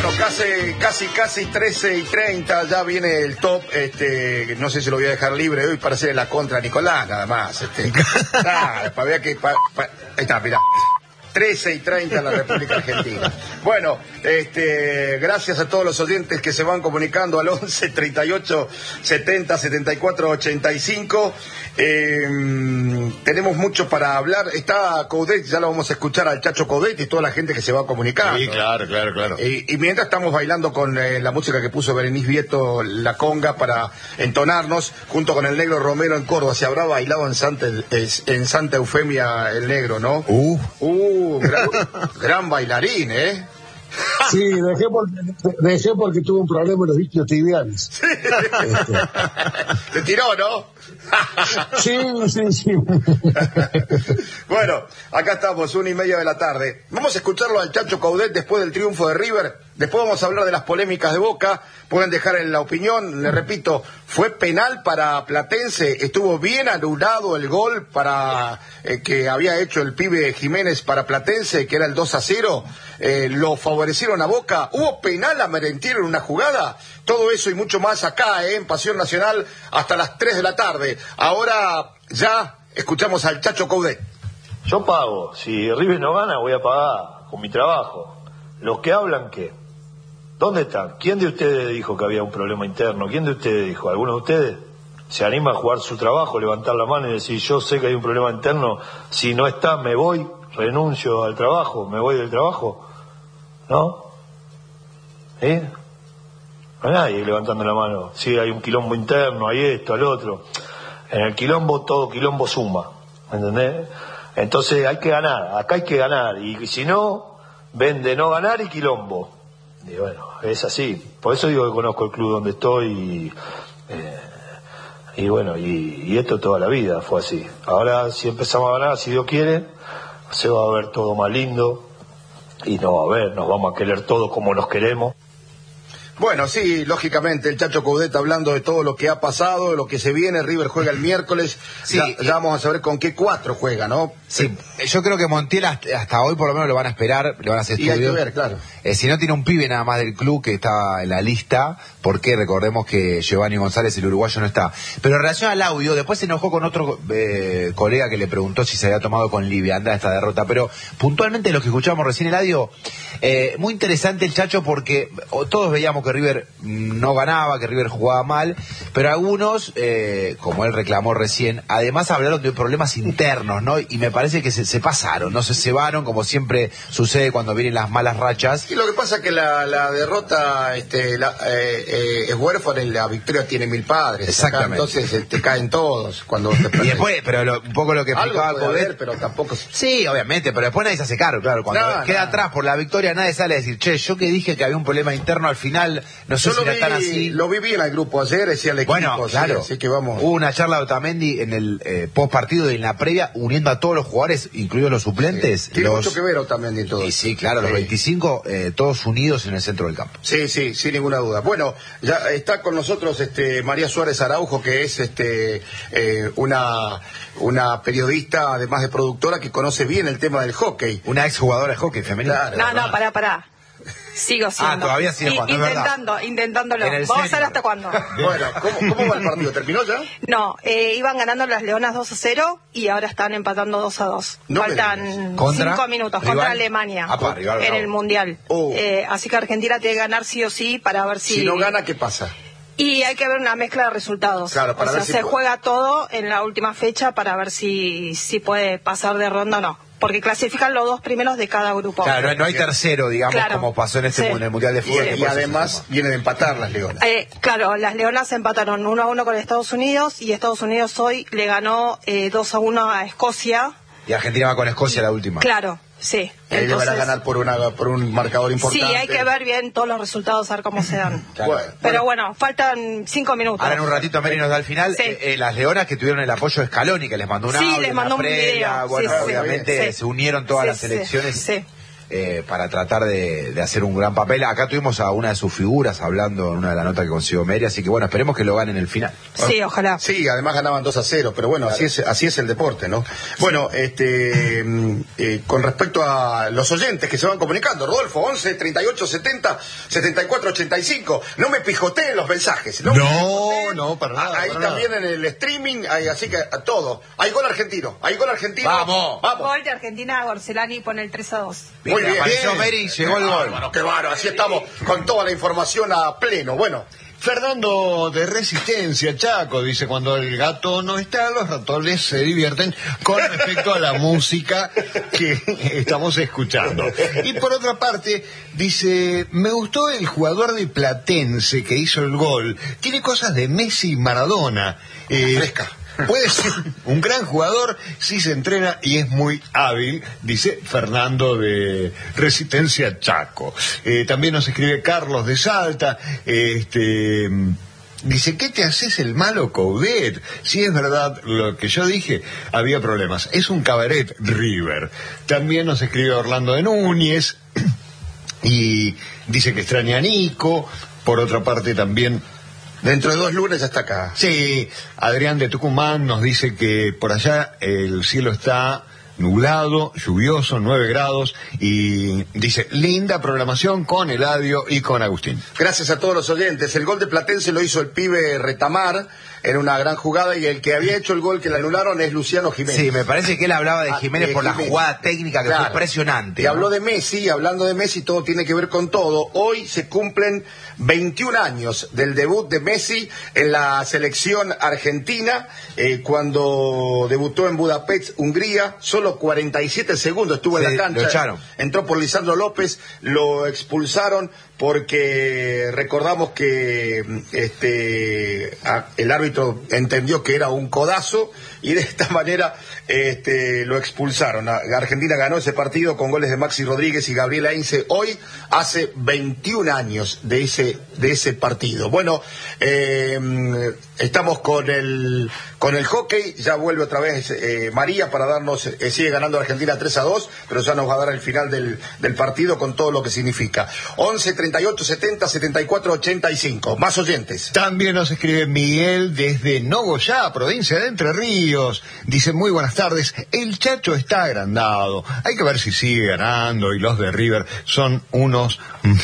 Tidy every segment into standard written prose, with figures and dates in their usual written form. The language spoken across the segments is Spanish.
Bueno, casi 13:30, ya viene el top, no sé si lo voy a dejar libre hoy para hacer la contra Nicolás, nada más, para ver que, ahí está, mirá. 13:30 en la República Argentina. Bueno, gracias a todos los oyentes que se van comunicando al 11 38 70 74 85. Tenemos mucho para hablar. Está Coudet, ya lo vamos a escuchar al Chacho Coudet y toda la gente que se va comunicando. Sí, claro. Y mientras estamos bailando con la música que puso Berenice Vieto, la conga, para entonarnos, junto con el Negro Romero en Córdoba. Se habrá bailado en Santa Eufemia el Negro, ¿no? Gran bailarín, ¿eh? Sí, dejé porque tuve un problema en los isquios tibiales. Sí. Te tiró, ¿no? Sí. Bueno, acá estamos, 1:30 de la tarde. Vamos a escucharlo al Chacho Coudet después del triunfo de River. Después vamos a hablar de las polémicas de Boca. Pueden dejar en la opinión. Les repito, fue penal para Platense. Estuvo bien anulado el gol para que había hecho el pibe Jiménez para Platense, que era el 2-0. Lo favorecieron a Boca. ¿Hubo penal a Merentiel en una jugada? Todo eso y mucho más acá, en Pasión Nacional, hasta las 3 de la tarde. Ahora ya escuchamos al Chacho Coudet. Yo pago. Si River no gana, voy a pagar con mi trabajo. Los que hablan, ¿qué? ¿Dónde están? ¿Quién de ustedes dijo que había un problema interno? ¿Quién de ustedes dijo? ¿Alguno de ustedes se anima a jugar su trabajo, levantar la mano y decir, yo sé que hay un problema interno, si no está, me voy, renuncio al trabajo, me voy del trabajo? ¿No? No hay nadie levantando la mano. Sí, hay un quilombo interno, hay esto, al otro. En el quilombo, todo quilombo suma, ¿entendés? Entonces hay que ganar, acá hay que ganar, y si no, vende no ganar y quilombo. Y bueno, es así. Por eso digo que conozco el club donde estoy y bueno, y esto toda la vida fue así. Ahora si empezamos a ganar, si Dios quiere, se va a ver todo más lindo y nos vamos a querer todos como nos queremos. Bueno, sí, lógicamente, el Chacho Coudet hablando de todo lo que ha pasado, de lo que se viene. River juega el miércoles, sí, ya vamos a saber con qué 4 juega, ¿no? Sí, yo creo que Montiel hasta hoy por lo menos lo van a esperar, le van a hacer estudios. Y hay que ver, claro. Si no tiene un pibe nada más del club que está en la lista, porque recordemos que Giovanni González, el uruguayo, no está. Pero en relación al audio, después se enojó con otro colega que le preguntó si se había tomado con liviandad esta derrota, pero puntualmente lo que escuchamos recién el audio, muy interesante el Chacho, porque todos veíamos que River no ganaba, que River jugaba mal, pero algunos, como él reclamó recién, además hablaron de problemas internos, ¿no? Y me parece que se pasaron, no se cebaron, como siempre sucede cuando vienen las malas rachas. Y lo que pasa es que la derrota es huérfana y la victoria tiene 1000 padres. Exactamente. Acá, entonces te caen todos cuando te y después, pero un poco lo que explicaba Coudet, pero tampoco. Sí, obviamente, pero después nadie se hace cargo, claro. Cuando queda atrás por la victoria, nadie sale a decir, che, yo que dije que había un problema interno, al final no sé si era tan así. Lo vi bien al grupo ayer, decía el equipo. Bueno, claro. Así que vamos. Hubo una charla de Otamendi en el post partido y en la previa, uniendo a todos los jugadores, incluidos los suplentes. Tiene mucho que ver Otamendi y todo. Y sí, claro, los 25, todos unidos en el centro del campo. Sí, sin ninguna duda. Bueno, ya está con nosotros María Suárez Araujo, que es una periodista, además de productora, que conoce bien el tema del hockey. Una exjugadora de hockey femenina. Claro, no, pará. Sigo siendo. Todavía sigue jugando, intentándolo. Vamos a ver hasta cuándo. Bueno, ¿cómo va el partido? ¿Terminó ya? No, iban ganando las Leonas 2-0 y ahora están empatando 2-2. Faltan 5 minutos contra Alemania en el Mundial. Así que Argentina tiene que ganar sí o sí para ver si... Si no gana, ¿qué pasa? Y hay que ver una mezcla de resultados. Claro, para ver si se juega todo en la última fecha para ver si puede pasar de ronda o no. Porque clasifican los 2 primeros de cada grupo. Claro, no hay tercero, digamos, como pasó en en el Mundial de Fútbol. Y además vienen a empatar las Leonas. Claro, las Leonas empataron 1-1 con Estados Unidos y Estados Unidos hoy le ganó 2-1 a Escocia. Y Argentina va con Escocia la última. Claro, sí. Entonces, deberá ganar por un marcador importante. Sí, hay que ver bien todos los resultados, a ver cómo se dan. Claro. Pero bueno, faltan 5 minutos. Ahora en un ratito Mary nos da el final. Sí. Las Leonas que tuvieron el apoyo de Scaloni, que les mandó un audio, les mandó un video. Bueno, obviamente se unieron todas las selecciones. Sí. para tratar de hacer un gran papel. Acá tuvimos a una de sus figuras hablando en una de las notas que consiguió Meri, así que bueno, esperemos que lo ganen en el final. Sí, ojalá. Sí, además ganaban 2-0, pero bueno, claro. así es el deporte, ¿no? Bueno, con respecto a los oyentes que se van comunicando, Rodolfo, 11 38 70 74 85, no me pijoteen los mensajes. No, para nada. Ahí para también nada. en el streaming, así que a todo. Hay gol argentino. Vamos. Gol de Argentina, Gorcelani pone el 3-2. Muy bien. Apareció Meri y llegó el gol. Qué bárbaro, así estamos con toda la información a pleno. Bueno. Fernando de Resistencia, Chaco, dice, cuando el gato no está, los ratones se divierten con respecto a la música que estamos escuchando. Y por otra parte, dice, me gustó el jugador de Platense que hizo el gol. Tiene cosas de Messi y Maradona. Fresca. Puede ser un gran jugador si se entrena y es muy hábil, dice Fernando de Resistencia Chaco. También nos escribe Carlos de Salta, dice, ¿qué te haces el malo, Coudet? Si es verdad lo que yo dije, había problemas. Es un cabaret River. También nos escribe Orlando de Núñez y dice que extraña a Nico. Por otra parte también... Dentro de 2 lunes ya está acá. Sí, Adrián de Tucumán nos dice que por allá el cielo está nublado, lluvioso, 9 grados, y dice, linda programación con Eladio y con Agustín. Gracias a todos los oyentes. El gol de Platense lo hizo el pibe Retamar en una gran jugada, y el que había hecho el gol que le anularon es Luciano Jiménez. Sí, me parece que él hablaba de Jiménez por la jugada técnica que fue impresionante. Y habló de Messi, y hablando de Messi, todo tiene que ver con todo. Hoy se cumplen 21 años del debut de Messi en la selección argentina, cuando debutó en Budapest, Hungría. Solo 47 segundos estuvo en la cancha. Lo echaron. Entró por Lisandro López, lo expulsaron porque recordamos que el árbitro entendió que era un codazo, y de esta manera lo expulsaron. Argentina ganó ese partido con goles de Maxi Rodríguez y Gabriel Heinze. Hoy hace 21 años de ese partido. Bueno, estamos con el hockey. Ya vuelve otra vez María para darnos, sigue ganando Argentina 3-2, pero ya nos va a dar el final del partido con todo lo que significa. 11 38 70 74 85. Más oyentes. También nos escribe Miguel desde Nogoyá, provincia de Entre Ríos. Dice, muy buenas tardes, el Chacho está agrandado, hay que ver si sigue ganando, y los de River son unos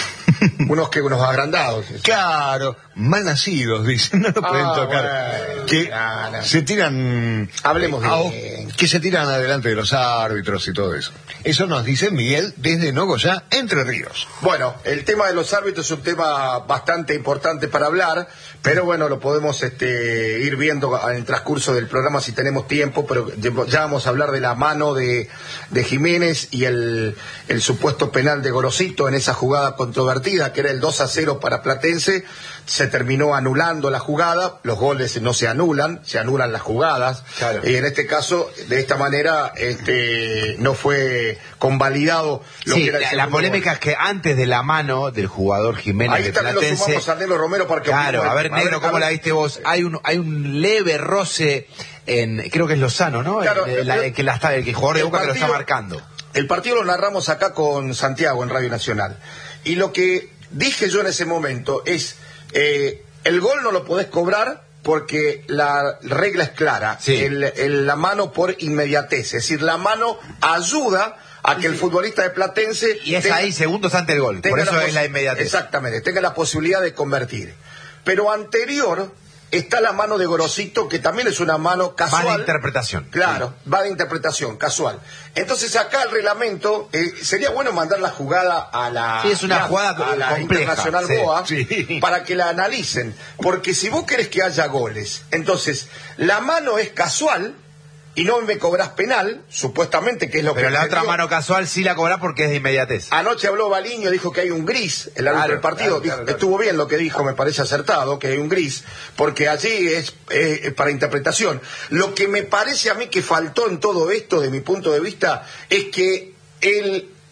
unos agrandados. Claro, mal nacidos, dicen, no lo pueden tocar. Bueno, que se tiran, hablemos de que se tiran adelante de los árbitros y todo eso. Eso nos dice Miguel desde Nogoyá, Entre Ríos. Bueno, el tema de los árbitros es un tema bastante importante para hablar, pero bueno, lo podemos ir viendo en el transcurso del programa si tenemos tiempo, pero ya vamos a hablar de la mano de Jiménez y el supuesto penal de Gorosito en esa jugada controvertida, que era el 2-0 para Platense. Se terminó anulando la jugada, los goles no se anulan, se anulan las jugadas. Claro. Y en este caso, de esta manera, no fue convalidado lo que era el la polémica gol. Es que antes de la mano del jugador Jiménez ahí de también Platense, lo sumamos a Negro Romero para que... Claro, a ver, Negro, ¿cómo la viste vos? Hay un leve roce creo que es Lozano, ¿no? Claro, el jugador de Boca que lo está marcando. El partido lo narramos acá con Santiago en Radio Nacional. Y lo que dije yo en ese momento es, el gol no lo podés cobrar porque la regla es clara. Sí. La mano por inmediatez. Es decir, la mano ayuda a que el futbolista de Platense... Y es ahí, segundos antes del gol. Por eso es la inmediatez. Exactamente, tenga la posibilidad de convertir. Pero anterior está la mano de Gorosito, que también es una mano casual. Va de interpretación. Claro, sí. Va de interpretación, casual. Entonces acá el reglamento, sería bueno mandar la jugada a la... Sí, es una jugada a la compleja, Internacional BOA, para que la analicen. Porque si vos querés que haya goles, entonces la mano es casual y no me cobras penal, supuestamente, que es lo que... Pero la otra mano casual sí la cobrás porque es de inmediatez. Anoche habló Baliño, dijo que hay un gris, el árbitro del partido, claro. Estuvo bien lo que dijo, me parece acertado, que hay un gris, porque allí es para interpretación. Lo que me parece a mí que faltó en todo esto, de mi punto de vista, es que el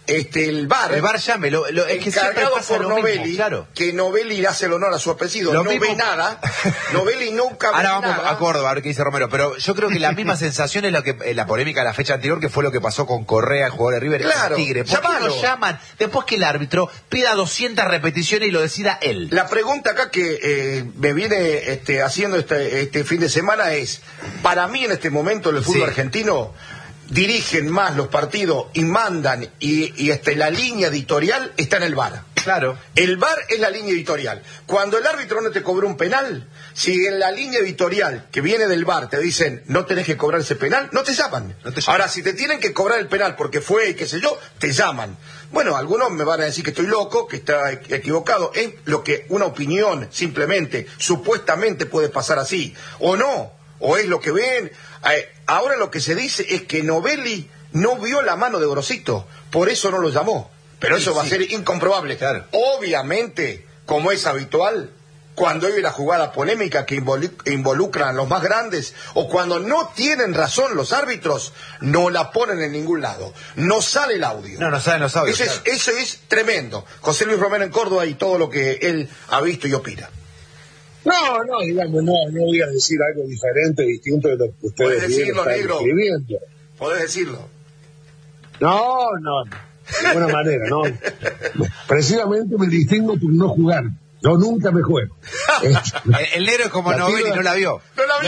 el VAR llame, es que encargado por Novelli, mismo, claro. que Novelli le hace el honor a su apellido, ve nada, Novelli nunca ve nada. Ahora vamos a Córdoba, a ver qué dice Romero, pero yo creo que la misma sensación es lo que la polémica de la fecha anterior, que fue lo que pasó con Correa, el jugador de River, claro, y Tigre. ¿Por qué no llaman después que el árbitro pida 200 repeticiones y lo decida él? La pregunta acá que me viene haciendo este fin de semana es, para mí en este momento el fútbol argentino dirigen más los partidos y mandan y la línea editorial está en el VAR. Claro. El VAR es la línea editorial. Cuando el árbitro no te cobró un penal, si en la línea editorial que viene del VAR te dicen no tenés que cobrar ese penal, no te llaman. Ahora, si te tienen que cobrar el penal porque fue, qué sé yo, te llaman. Bueno, algunos me van a decir que estoy loco, que está equivocado. Es lo que una opinión, simplemente, supuestamente puede pasar así. O no, o es lo que ven. Ahora lo que se dice es que Novelli no vio la mano de Grosito, por eso no lo llamó. Pero eso va a ser incomprobable. Claro. Obviamente, como es habitual, cuando hay una jugada polémica que involucran a los más grandes, o cuando no tienen razón los árbitros, no la ponen en ningún lado. No sale el audio. No salen los audios. Eso es tremendo. José Luis Romero en Córdoba y todo lo que él ha visto y opina. No, digamos, no voy a decir algo diferente, distinto de lo que ustedes están escribiendo. Podés decirlo. No, de ninguna manera, no. Precisamente me distingo por no jugar. Yo nunca me juego. El negro es como Novelli, no la vio. No la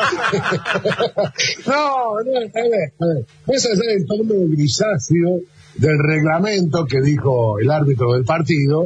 vio. No, a ver. Ese es el tono grisáceo del reglamento que dijo el árbitro del partido.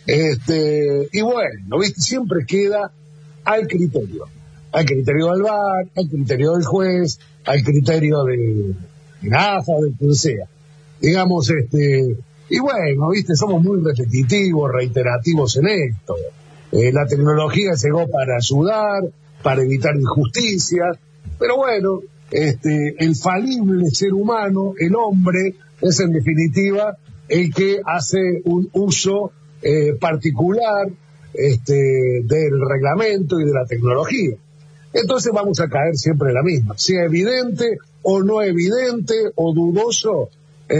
Y bueno, ¿viste? Siempre queda al criterio. Al criterio del VAR, al criterio del juez, al criterio de AFA, de quien sea. Digamos, y bueno, ¿viste? Somos muy repetitivos, reiterativos en esto. La tecnología llegó para ayudar, para evitar injusticias, pero bueno, el falible ser humano, el hombre, es en definitiva el que hace un uso particular del reglamento y de la tecnología. Entonces vamos a caer siempre en la misma, sea evidente o no evidente o dudoso,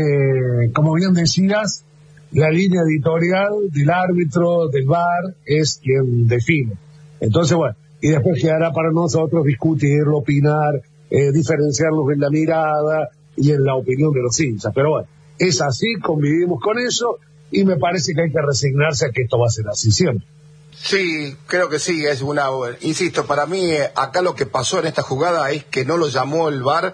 como bien decías, la línea editorial del árbitro, del VAR, es quien define. Entonces, bueno, y después quedará para nosotros discutirlo, opinar, diferenciarlos en la mirada y en la opinión de los hinchas. Pero bueno, es así, convivimos con eso, y me parece que hay que resignarse a que esto va a ser así siempre. Sí, creo que sí, insisto, para mí acá lo que pasó en esta jugada es que no lo llamó el VAR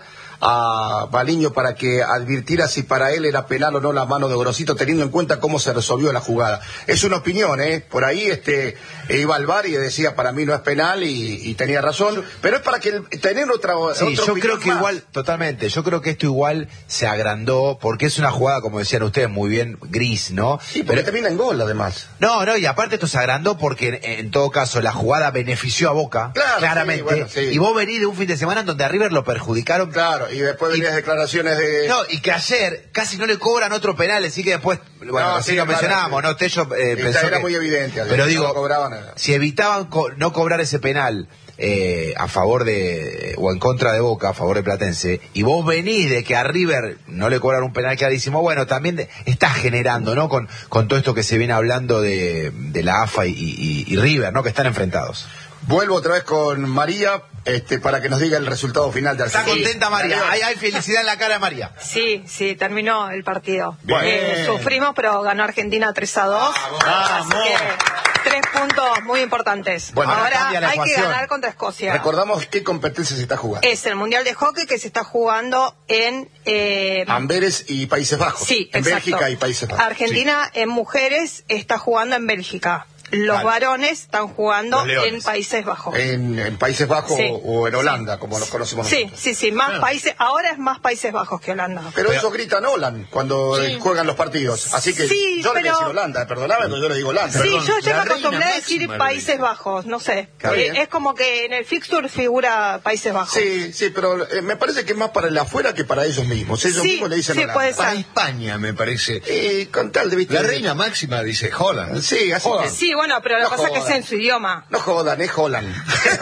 a Baliño para que advirtiera si para él era penal o no la mano de Grosito, teniendo en cuenta cómo se resolvió la jugada. Es una opinión, por ahí iba al VAR y decía para mí no es penal y tenía razón, pero es para que tener otra yo creo que más. Igual, totalmente, yo creo que esto igual se agrandó, porque es una jugada, como decían ustedes muy bien, gris, ¿no? Sí, pero termina en gol además. No, y aparte esto se agrandó porque en todo caso la jugada benefició a Boca, claro, claramente, sí, bueno, sí. Y vos venís de un fin de semana en donde a River lo perjudicaron. Claro, y después venías declaraciones de... No, y que ayer casi no le cobran otro penal, así que después, bueno, así lo mencionábamos, ¿no? Tello pensó era que... muy evidente. Pero digo, no cobraban nada. Si evitaban no cobrar ese penal a favor o en contra de Boca, a favor de Platense, y vos venís de que a River no le cobraron un penal clarísimo, bueno, también estás generando, ¿no? Con todo esto que se viene hablando de la AFA y River, ¿no? Que están enfrentados. Vuelvo otra vez con María, para que nos diga el resultado final de Argentina. ¿Está contenta María? Hay felicidad en la cara de María. Sí, terminó el partido. Bien. Sufrimos, pero ganó Argentina 3-2. Así que 3 puntos muy importantes. Bueno, ahora hay que ganar contra Escocia. Recordamos qué competencia se está jugando. Es el Mundial de Hockey que se está jugando en... Amberes y Países Bajos. Sí, en exacto. Bélgica y Países Bajos. Argentina en mujeres está jugando en Bélgica. Los varones están jugando en Países Bajos. En Países Bajos sí. o en Holanda, como los conocemos nosotros. Sí, más países. Ahora es más Países Bajos que Holanda. Pero eso gritan Holland cuando juegan los partidos. Así que yo le voy a decir Holanda, perdóname, pero yo le digo Holanda. Sí, Perdón. yo ya me acostumbré a decir Países Bajos, no sé. Es como que en el fixture figura Países Bajos. Sí, pero me parece que es más para el afuera que para ellos mismos. Ellos mismos le dicen Holanda. Puede ser. Para España, me parece. Con tal de... La reina máxima dice Holland. Sí, así Holland. Sí, Sí, bueno, pero lo que pasa es que es en su idioma. No jodan, es Holland.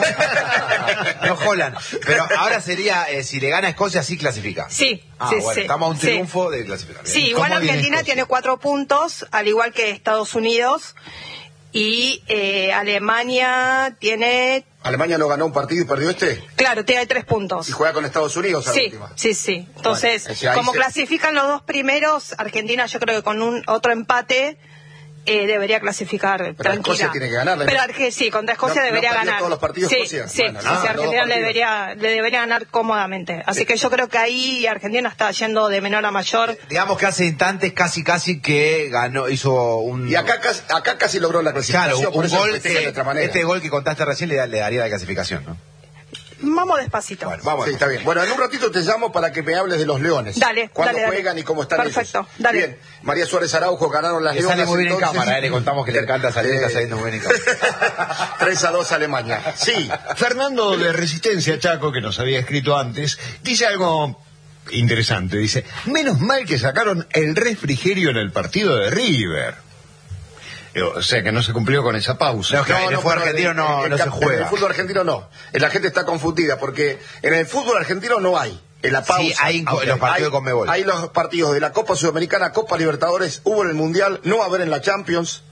No Holland. Pero ahora sería, si le gana a Escocia, sí clasifica. Sí, bueno, estamos a un triunfo de clasificar. Sí, igual Argentina tiene 4 puntos, al igual que Estados Unidos. Y Alemania tiene... ¿Alemania no ganó un partido y perdió este? Claro, tiene 3 puntos. ¿Y juega con Estados Unidos a la última? Sí. Entonces, bueno, como clasifican los 2 primeros, Argentina yo creo que con otro empate debería clasificar tranquila. Escocia tiene que ganar. Pero sí, contra Escocia debería ganar. ¿Todos los partidos Escocia? Sí, Argentina le debería ganar cómodamente. Así que yo creo que ahí Argentina está yendo de menor a mayor. Digamos que hace instantes casi que ganó, hizo un... Y acá casi logró la clasificación. Claro, un gol este gol que contaste recién le daría la clasificación, ¿no? Vamos despacito. Bueno, vamos. Sí, está bien. Bueno, en un ratito te llamo para que me hables de los Leones. Dale. ¿Cuándo juegan y cómo están Perfecto, ellos? Dale. Bien. María Suárez Araujo ganaron las Leonas. Sale muy bien en cámara, le contamos que le encanta salir, está saliendo muy bien en cámara. 3-2 Alemania. Sí. Fernando de Resistencia Chaco, que nos había escrito antes, dice algo interesante. Dice, menos mal que sacaron el refrigerio en el partido de River. O sea, que no se cumplió con esa pausa. No, en el fútbol argentino no se juega. En el fútbol argentino no. La gente está confundida porque en el fútbol argentino no hay. En la pausa. Sí, hay los partidos de Conmebol. Hay los partidos de la Copa Sudamericana, Copa Libertadores, hubo en el Mundial, no va a haber en la Champions.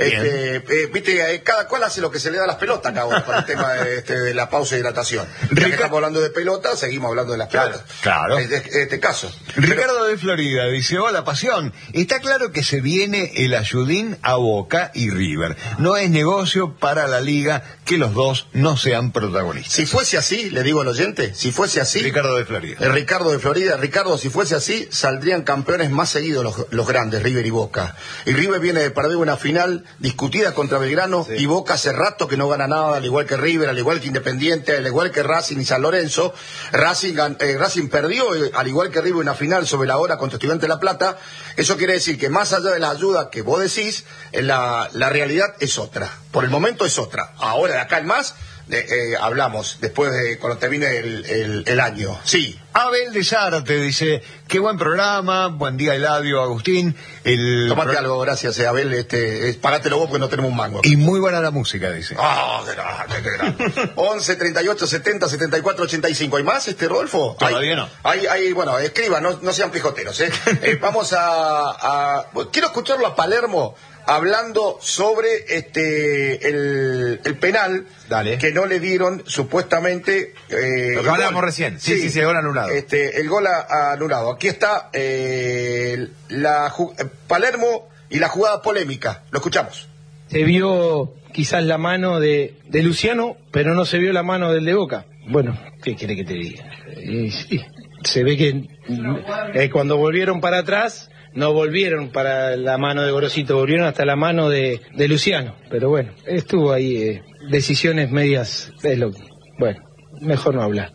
Viste, cada cual hace lo que se le da a las pelotas acá ahora, con el tema de la pausa de hidratación. Ya que estamos hablando de pelota, seguimos hablando de las pelotas. Claro. Este caso. Ricardo de Florida dice, hola Pasión, está claro que se viene el ayudín a Boca y River. No es negocio para la liga que los dos no sean protagonistas. Si fuese así, le digo al oyente, si fuese así... Ricardo de Florida. Ricardo, si fuese así, saldrían campeones más seguidos los grandes, River y Boca. Y River viene de perder una final discutida contra Belgrano, y Boca hace rato que no gana nada, al igual que River, al igual que Independiente, al igual que Racing y San Lorenzo. Racing perdió, al igual que River, una final sobre la hora contra Estudiantes de La Plata. Eso quiere decir que más allá de la ayuda que vos decís, la realidad es otra. Por el momento es otra. Ahora, de acá en más, hablamos después de cuando termine el año. Sí. Abel de Zárate dice, qué buen programa, buen día Eladio, Agustín. Tómate algo, gracias Abel, pagátelo vos porque no tenemos un mango. Y muy buena la música, dice. Qué grande. 11 38 70 74 85. ¿Hay más, Rodolfo? Todavía no. Bueno, escriban, no sean pijoteros, vamos quiero escucharlo a Palermo hablando sobre el penal. Dale. Que no le dieron supuestamente lo que hablábamos recién. Sí, el gol anulado. El gol anulado. Aquí está Palermo y la jugada polémica. Lo escuchamos. Se vio quizás la mano de Luciano, pero no se vio la mano del de Boca. Bueno, ¿qué quiere que te diga? Sí, se ve que cuando volvieron para atrás no volvieron para la mano de Gorosito, volvieron hasta la mano de Luciano. Pero bueno, estuvo ahí decisiones medias. Bueno, mejor no hablar.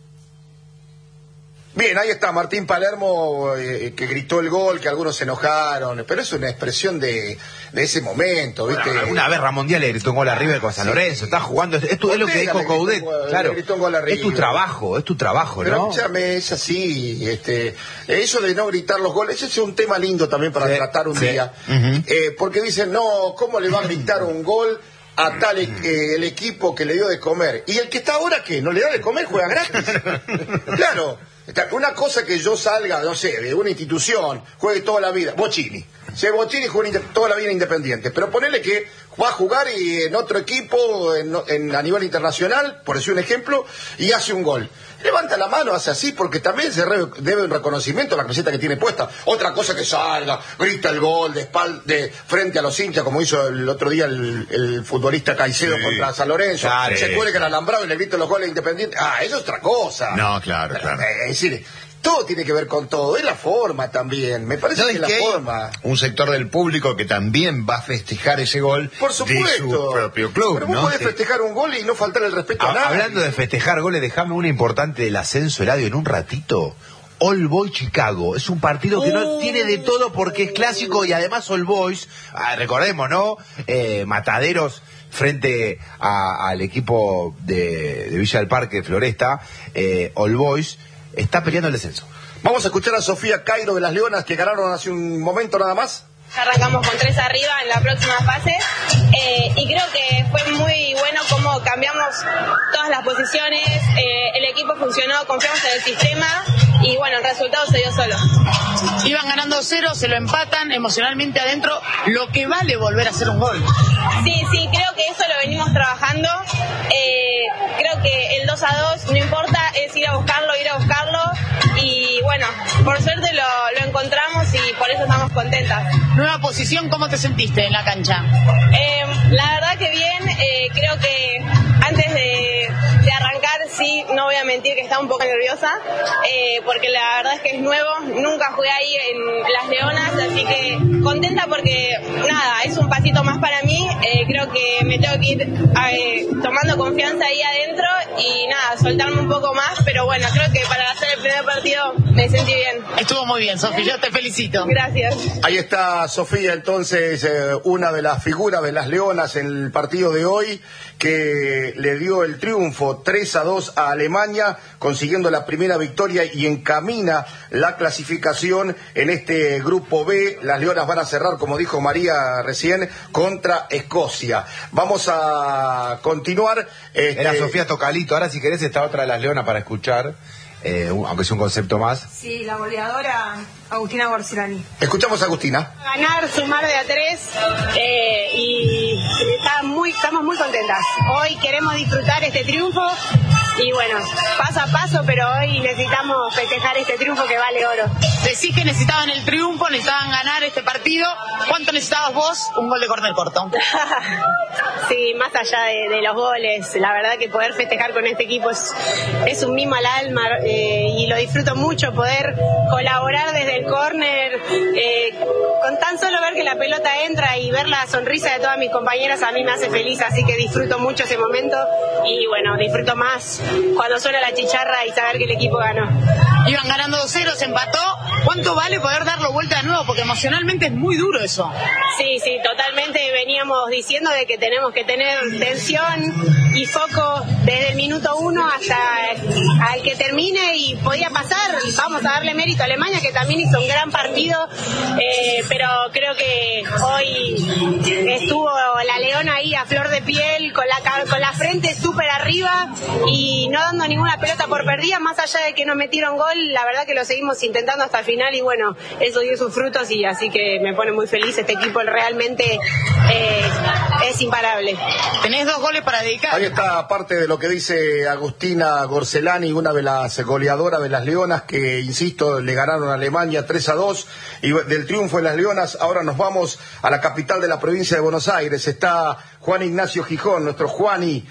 Bien, ahí está Martín Palermo, que gritó el gol, que algunos se enojaron, pero es una expresión de ese momento, ¿viste? Bueno, una vez Ramondial le gritó un gol a River con San Lorenzo, está jugando, es lo que dijo Coudet, claro, es tu trabajo, pero, ¿no? Escúchame, es así, eso de no gritar los goles, ese es un tema lindo también para tratar un día, porque dicen, no, ¿cómo le va a gritar un gol a tal el equipo que le dio de comer? Y el que está ahora, ¿qué? ¿No le da de comer? Juega gratis. Claro. Una cosa que yo salga, no sé, de una institución, juegue toda la vida, Bocini juega toda la vida Independiente, pero ponele que va a jugar en otro equipo a nivel internacional, por decir un ejemplo, y hace un gol. Levanta la mano, hace así, porque también se debe un reconocimiento a la camiseta que tiene puesta. Otra cosa que salga, grita el gol de frente a los hinchas, como hizo el otro día el futbolista Caicedo contra San Lorenzo. Claro. Se cuelga el alambrado y le grita los goles Independientes. Eso es otra cosa. No, claro. Es decir, todo tiene que ver con todo, es la forma también, me parece que es la forma. Un sector del público que también va a festejar ese gol, por supuesto, de su propio club. Pero vos podés festejar un gol y no faltar el respeto a nadie. Hablando de festejar goles, dejame una importante del ascenso, Eladio, en un ratito. All Boys Chicago, es un partido que no tiene de todo porque es clásico y además All Boys, recordemos, ¿no? Mataderos frente al equipo de Villa del Parque, Floresta, All Boys está peleando el descenso. Vamos a escuchar a Sofía Cairo de las Leonas, que ganaron hace un momento nada más. Arrancamos con 3 arriba en la próxima fase y creo que fue muy bueno cómo cambiamos todas las posiciones, el equipo funcionó, confiamos en el sistema y bueno, el resultado se dio solo. Iban ganando 0, se lo empatan emocionalmente adentro, lo que vale volver a hacer un gol. Sí, creo que eso lo venimos trabajando, creo que el 2-2 no importa, es ir a buscarlo y bueno, por suerte lo encontramos y por eso estamos contentas. Nueva posición, ¿cómo te sentiste en la cancha? La verdad que bien, creo que antes de arrancar, sí, no voy a mentir que estaba un poco nerviosa, porque la verdad es que es nuevo, nunca jugué ahí en Las Leonas, así que contenta porque, nada, es un pasito más para mí, creo que me tengo que ir tomando confianza ahí adentro y nada, soltarme un poco más, pero bueno, creo que para hacer el primer partido me sentí bien. Estuvo muy bien, Sofía, yo te felicito. Gracias. Ahí está Sofía, entonces, una de las figuras de Las Leonas en el partido de hoy, que le dio el triunfo 3-2 a Alemania, consiguiendo la primera victoria y encamina la clasificación en este grupo B. Las Leonas van a cerrar, como dijo María recién, contra Escocia. Vamos a continuar. Era Sofía Tocalito, ahora si querés está otra de Las Leonas para escuchar, aunque sea un concepto más. Sí, la goleadora Agustina Gorcelani. Escuchamos a Agustina. Ganar, sumar de a 3 y estamos muy contentas. Hoy queremos disfrutar este triunfo y bueno, paso a paso, pero hoy necesitamos festejar este triunfo que vale oro. Decís que necesitaban el triunfo, necesitaban ganar este partido. ¿Cuánto necesitabas vos? Un gol de córner corto. Sí, más allá de los goles, la verdad que poder festejar con este equipo es un mimo al alma y lo disfruto mucho, poder colaborar desde el córner, con tan solo ver que la pelota entra y ver la sonrisa de todas mis compañeras a mí me hace feliz, así que disfruto mucho ese momento y bueno, disfruto más cuando suena la chicharra y saber que el equipo ganó. Iban ganando 2-0, se empató. ¿Cuánto vale poder darlo vuelta de nuevo? Porque emocionalmente es muy duro eso. Sí, totalmente. Veníamos diciendo de que tenemos que tener tensión y foco desde el minuto 1 hasta al que termine y podía pasar. Vamos a darle mérito a Alemania, que también hizo un gran partido, pero creo que hoy estuvo la Leona ahí a flor de piel, con la frente súper arriba y no dando ninguna pelota por perdida, más allá de que nos metieron gol, la verdad que lo seguimos intentando hasta el final y bueno, eso dio sus frutos y así que me pone muy feliz. Este equipo realmente es imparable. Tenés 2 goles para dedicar. Ahí está parte de lo que dice Agustina Gorcelani, una de las goleadoras de Las Leonas que, insisto, le ganaron a Alemania 3-2 y del triunfo de Las Leonas ahora nos vamos a la capital de la provincia de Buenos Aires. Está Juan Ignacio Gijón, nuestro Juani,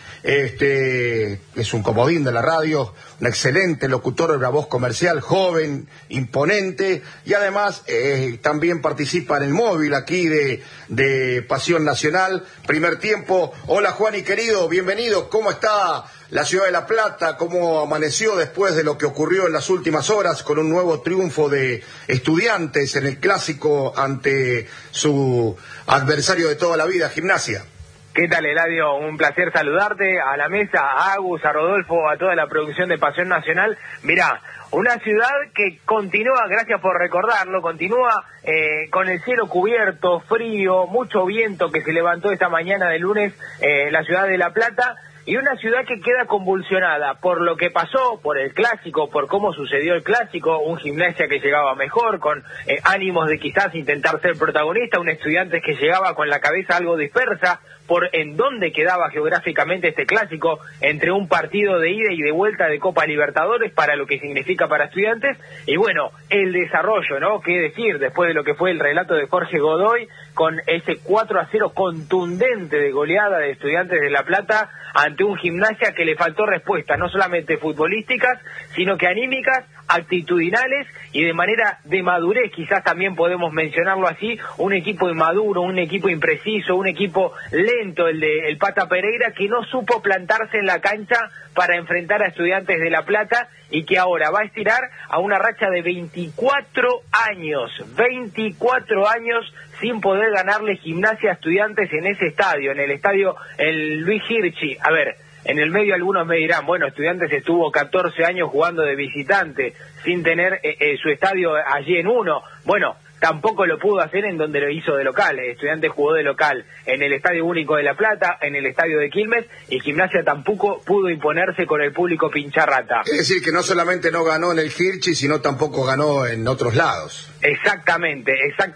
es un comodín de la radio, un excelente locutor de la voz comercial, joven, imponente, y además también participa en el móvil aquí de Pasión Nacional. Primer tiempo. Hola Juani querido, bienvenido. ¿Cómo está la ciudad de La Plata? ¿Cómo amaneció después de lo que ocurrió en las últimas horas con un nuevo triunfo de Estudiantes en el clásico ante su adversario de toda la vida, Gimnasia? ¿Qué tal, Eladio? Un placer saludarte, a la mesa, a Agus, a Rodolfo, a toda la producción de Pasión Nacional. Mirá, una ciudad que continúa, gracias por recordarlo, continúa con el cielo cubierto, frío, mucho viento que se levantó esta mañana de lunes la ciudad de La Plata. Y una ciudad que queda convulsionada por lo que pasó, por el clásico, por cómo sucedió el clásico, un Gimnasia que llegaba mejor, con ánimos de quizás intentar ser protagonista, un Estudiantes que llegaba con la cabeza algo dispersa, por en dónde quedaba geográficamente este clásico, entre un partido de ida y de vuelta de Copa Libertadores, para lo que significa para Estudiantes, y bueno, el desarrollo, ¿no? Qué decir, después de lo que fue el relato de Jorge Godoy, con ese 4-0 contundente de goleada de Estudiantes de La Plata, ante un Gimnasia que le faltó respuestas, no solamente futbolísticas, sino que anímicas, actitudinales y de manera de madurez, quizás también podemos mencionarlo así, un equipo inmaduro, un equipo impreciso, un equipo lento, el de el Pata Pereira, que no supo plantarse en la cancha para enfrentar a Estudiantes de La Plata y que ahora va a estirar a una racha de 24 años sin poder ganarle Gimnasia a Estudiantes en ese estadio, en el estadio el Luis Hirschi. A ver, en el medio algunos me dirán, bueno, Estudiantes estuvo 14 años jugando de visitante, sin tener su estadio allí en uno. Bueno, tampoco lo pudo hacer en donde lo hizo de local. Estudiantes jugó de local en el Estadio Único de La Plata, en el Estadio de Quilmes, y Gimnasia tampoco pudo imponerse con el público pincharrata. Es decir, que no solamente no ganó en el Hirschi, sino tampoco ganó en otros lados. Exactamente.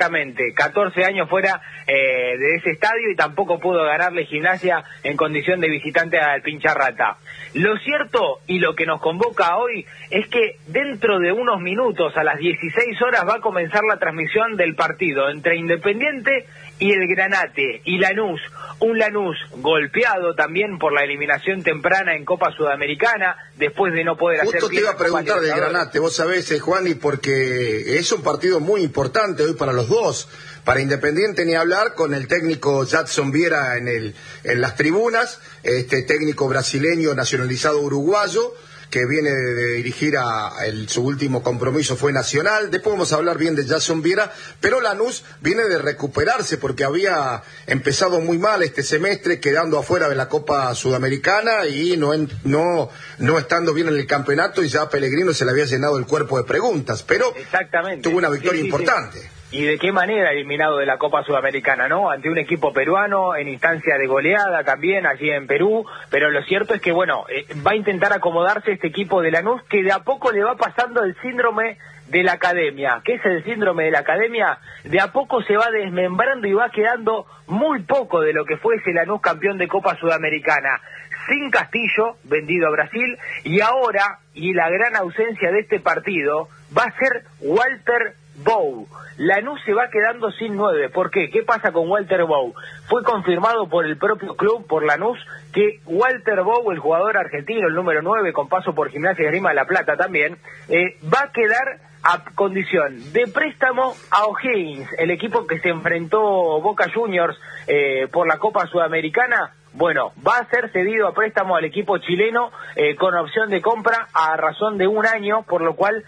14 años fuera de ese estadio y tampoco pudo ganarle Gimnasia en condición de visitante al pincharrata. Lo cierto y lo que nos convoca hoy es que dentro de unos minutos, a las 16 horas, va a comenzar la transmisión del partido entre Independiente y el Granate y Lanús. Un Lanús golpeado también por la eliminación temprana en Copa Sudamericana, después de no poder hacer... Justo te iba a preguntar del Granate, vos sabés, Juani, porque es un partido muy importante hoy para los dos. Para Independiente ni hablar, con el técnico Jadson Viera en las tribunas, este técnico brasileño nacionalizado uruguayo, que viene de dirigir su último compromiso fue Nacional. Después vamos a hablar bien de Jadson Viera, pero Lanús viene de recuperarse porque había empezado muy mal este semestre, quedando afuera de la Copa Sudamericana y no estando bien en el campeonato, y ya a Pellegrino se le había llenado el cuerpo de preguntas, pero tuvo una victoria importante. Sí. Y de qué manera eliminado de la Copa Sudamericana, ¿no? Ante un equipo peruano en instancia de goleada también allí en Perú, pero lo cierto es que, bueno, va a intentar acomodarse este equipo de Lanús, que de a poco le va pasando el síndrome de la academia. ¿Qué es el síndrome de la academia? De a poco se va desmembrando y va quedando muy poco de lo que fue ese Lanús campeón de Copa Sudamericana. Sin Castillo, vendido a Brasil, y ahora, y la gran ausencia de este partido, va a ser Walter Bou. Lanús se va quedando sin 9. ¿Por qué? ¿Qué pasa con Walter Bou? Fue confirmado por el propio club, por Lanús, que Walter Bou, el jugador argentino, el número 9, con paso por Gimnasia y Esgrima de La Plata también, va a quedar a condición de préstamo a O'Higgins, el equipo que se enfrentó Boca Juniors por la Copa Sudamericana. Bueno, va a ser cedido a préstamo al equipo chileno con opción de compra a razón de 1 año, por lo cual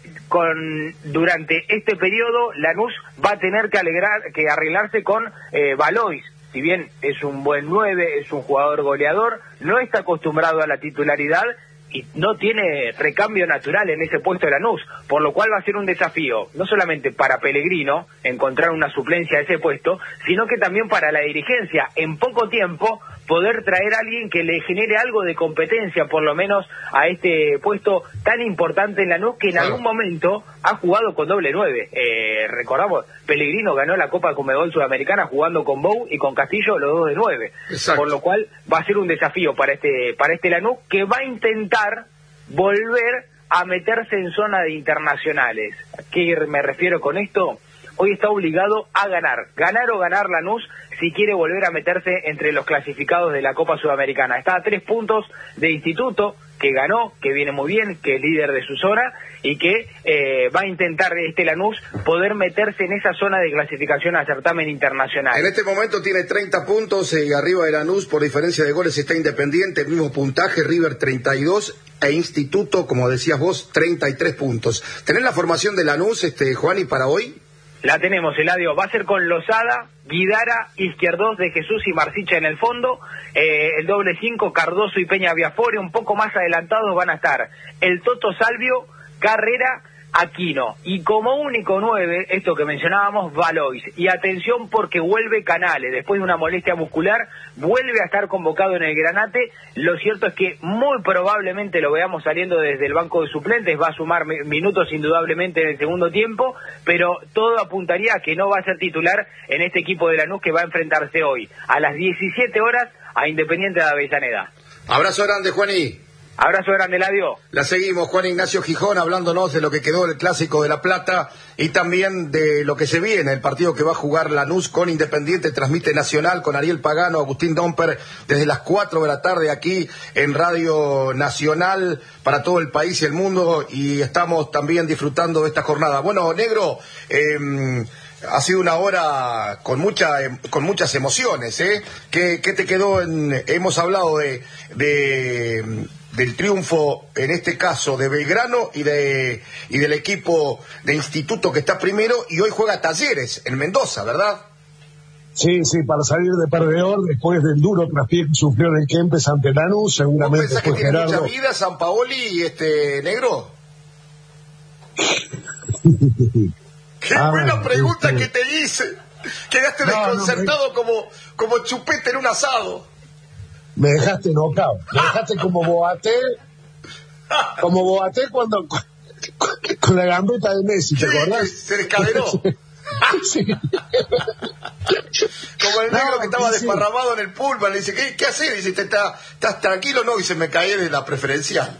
durante este periodo Lanús va a tener que arreglarse con Valois. Si bien es un buen 9, es un jugador goleador, no está acostumbrado a la titularidad y no tiene recambio natural en ese puesto de Lanús, por lo cual va a ser un desafío, no solamente para Pellegrino encontrar una suplencia a ese puesto, sino que también para la dirigencia, en poco tiempo poder traer a alguien que le genere algo de competencia, por lo menos a este puesto tan importante en Lanús, que en algún momento ha jugado con doble 9. Recordamos, Pellegrino ganó la Copa Conmebol Sudamericana jugando con Bou y con Castillo, los dos de 9. Exacto. Por lo cual va a ser un desafío para este Lanús, que va a intentar volver a meterse en zona de internacionales. ¿A qué me refiero con esto? Hoy está obligado a ganar o ganar Lanús si quiere volver a meterse entre los clasificados de la Copa Sudamericana. Está a 3 puntos de Instituto, que ganó, que viene muy bien, que es líder de su zona, y que va a intentar Lanús poder meterse en esa zona de clasificación a certamen internacional. En este momento tiene 30 puntos y arriba de Lanús, por diferencia de goles, está Independiente, el mismo puntaje, River 32 e Instituto, como decías vos, 33 puntos. ¿Tenés la formación de Lanús, Juani, para hoy? La tenemos, Eladio. Va a ser con Lozada, Guidara, Izquierdos, De Jesús y Marsicha en el fondo. El doble 5, Cardoso y Peña Viafore. Un poco más adelantados van a estar el Toto Salvio, Carrera, Aquino. Y como único 9, esto que mencionábamos, Valois. Y atención porque vuelve Canales. Después de una molestia muscular, vuelve a estar convocado en el Granate. Lo cierto es que muy probablemente lo veamos saliendo desde el banco de suplentes. Va a sumar minutos indudablemente en el segundo tiempo, pero todo apuntaría a que no va a ser titular en este equipo de Lanús que va a enfrentarse hoy a las 17 horas a Independiente de Avellaneda. Abrazo grande, Juaní. Abrazo grande, Eladio. La seguimos, Juan Ignacio Gijón, hablándonos de lo que quedó del Clásico de La Plata y también de lo que se viene, el partido que va a jugar Lanús con Independiente. Transmite Nacional con Ariel Pagano, Agustín Domper, desde las 4 de la tarde aquí en Radio Nacional para todo el país y el mundo, y estamos también disfrutando de esta jornada. Bueno, Negro, ha sido una hora con muchas emociones, ¿eh? ¿Qué te quedó hemos hablado del triunfo, en este caso, de Belgrano y del equipo de Instituto que está primero, y hoy juega Talleres en Mendoza, ¿verdad? Sí, para salir de perdedor después del duro traspié que sufrió en el Kempes ante Lanús, seguramente. ¿Pensás que tiene mucha vida Sampaoli y Negro? Qué buena pregunta que te hice. Quedaste desconcertado como chupete en un asado. Me dejaste knockout. Me dejaste como Boaté cuando con la gambeta de Messi, ¿te acordás? Se descadenó. Sí. Como el negro que estaba desparramado en el pullman, le dice, ¿qué haces? Dice, ¿estás tranquilo? No, dice, me caí de la preferencial.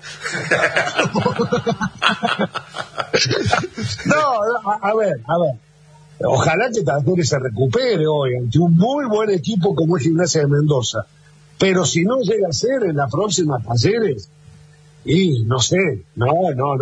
No, a ver. Ojalá que Talleres se recupere hoy ante un muy buen equipo como es Gimnasia de Mendoza. Pero si no llega a ser en la próxima Talleres, y no sé, no.